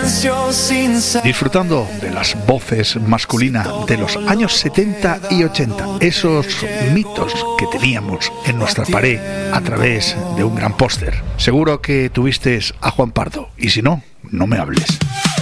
Disfrutando de las voces masculinas de los años 70 y 80, esos mitos que teníamos en nuestra pared a través de un gran póster. Seguro que tuviste a Juan Pardo, y si no, no me hables.